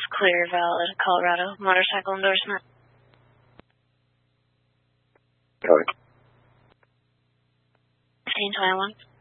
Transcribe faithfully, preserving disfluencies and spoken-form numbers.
clear, valid, Colorado motorcycle endorsement. Copy. fifteen twenty-one.